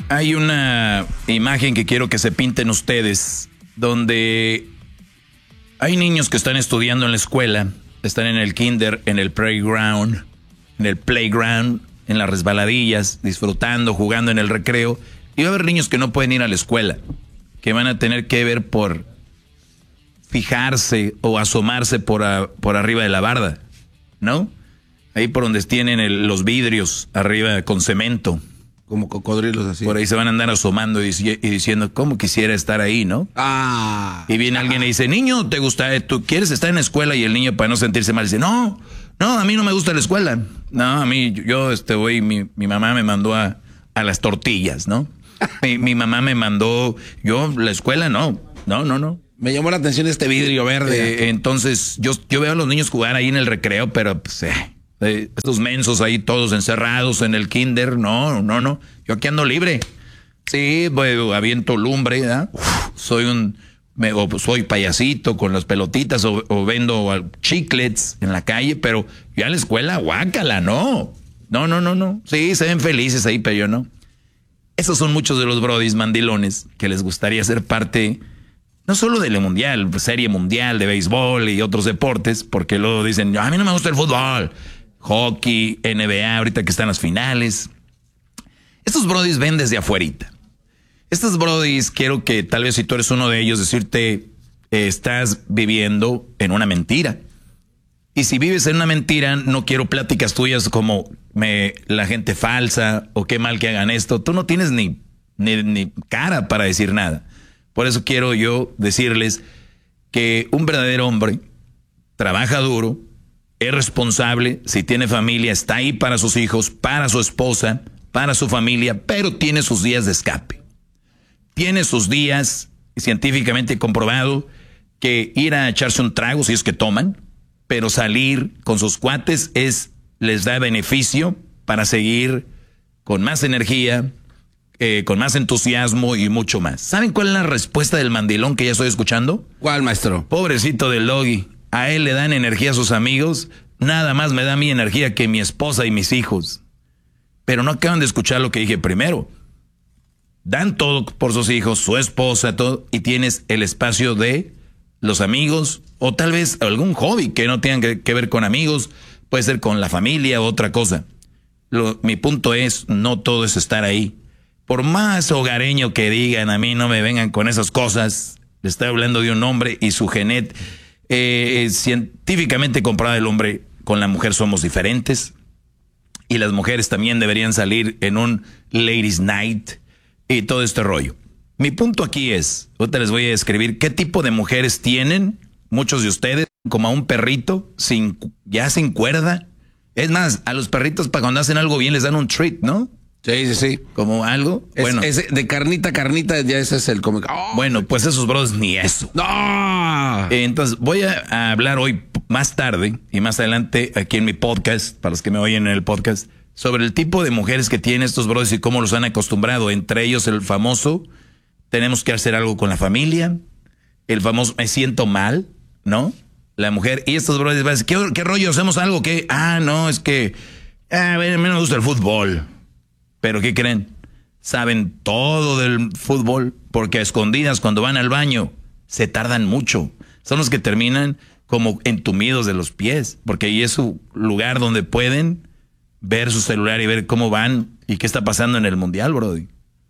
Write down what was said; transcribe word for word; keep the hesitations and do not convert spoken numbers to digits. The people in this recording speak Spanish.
Hay una imagen que quiero que se pinten ustedes, donde hay niños que están estudiando en la escuela, están en el kinder, en el playground, en el playground, en las resbaladillas, disfrutando, jugando en el recreo. Y va a haber niños que no pueden ir a la escuela, que van a tener que ver por fijarse o asomarse por, a, por arriba de la barda, ¿no? Ahí por donde tienen el, los vidrios arriba con cemento. Como cocodrilos así. Por ahí se van a andar asomando y, y diciendo, ¿cómo quisiera estar ahí, no? Ah. Y viene alguien y dice, niño, ¿te gusta? ¿Tú quieres estar en la escuela? Y el niño, para no sentirse mal, dice, no, no, a mí no me gusta la escuela. No, a mí, yo, este, voy, mi, mi mamá me mandó a, a las tortillas, ¿no? mi, mi mamá me mandó, yo, la escuela, no, no, no, no. Me llamó la atención este vidrio verde. Eh, entonces, yo, yo veo a los niños jugar ahí en el recreo, pero pues, eh, eh, estos mensos ahí todos encerrados en el kinder, no, no, no. Yo aquí ando libre. Sí, bueno, aviento lumbre, ¿verdad? Soy un, me, o soy payasito con las pelotitas o, o vendo chiclets en la calle, pero yo a la escuela, guácala, no. No, no, no, no. Sí, se ven felices ahí, pero yo no. Esos son muchos de los brodis mandilones que les gustaría ser parte, no solo de la mundial, serie mundial de béisbol y otros deportes, porque luego dicen, a mí no me gusta el fútbol, hockey, N B A, ahorita que están las finales. Estos brodis ven desde afuerita. Estos brodis, quiero que tal vez si tú eres uno de ellos, decirte, eh, estás viviendo en una mentira. Y si vives en una mentira, no quiero pláticas tuyas como me, la gente falsa o qué mal que hagan esto. Tú no tienes ni, ni, ni cara para decir nada. Por eso quiero yo decirles que un verdadero hombre trabaja duro, es responsable, si tiene familia, está ahí para sus hijos, para su esposa, para su familia, pero tiene sus días de escape. Tiene sus días, científicamente comprobado, que ir a echarse un trago, si es que toman, pero salir con sus cuates es, les da beneficio para seguir con más energía, eh, con más entusiasmo y mucho más. ¿Saben cuál es la respuesta del mandilón que ya estoy escuchando? ¿Cuál, maestro? Pobrecito del Doggy. A él le dan energía a sus amigos, nada más me da mi energía que mi esposa y mis hijos. Pero no acaban de escuchar lo que dije primero. Dan todo por sus hijos, su esposa, todo, y tienes el espacio de los amigos, o tal vez algún hobby que no tenga que, que ver con amigos, puede ser con la familia o otra cosa. Lo, mi punto es, no todo es estar ahí. Por más hogareño que digan, a mí no me vengan con esas cosas, le estoy hablando de un hombre y su genet. Eh, científicamente comprobado, el hombre con la mujer somos diferentes, y las mujeres también deberían salir en un ladies night y todo este rollo. Mi punto aquí es, ahorita les voy a describir qué tipo de mujeres tienen muchos de ustedes, como a un perrito sin, ya sin cuerda. Es más, a los perritos para cuando hacen algo bien les dan un treat, ¿no? Sí, sí, sí. Como algo. Es, bueno, es de carnita, carnita, ya ese es el cómic. Oh, bueno, pues esos bros ni eso. ¡No! Entonces voy a, a hablar hoy más tarde y más adelante aquí en mi podcast, para los que me oyen en el podcast, sobre el tipo de mujeres que tienen estos bros y cómo los han acostumbrado. Entre ellos el famoso, tenemos que hacer algo con la familia. El famoso, me siento mal, ¿no? La mujer, y estos bros van a decir, ¿qué, qué rollo? ¿Hacemos algo? ¿Qué? Ah, no, es que ah, a, ver, a mí no me gusta el fútbol. ¿Pero qué creen? Saben todo del fútbol, porque a escondidas cuando van al baño se tardan mucho. Son los que terminan como entumidos de los pies, porque ahí es su lugar donde pueden ver su celular y ver cómo van y qué está pasando en el mundial, brody.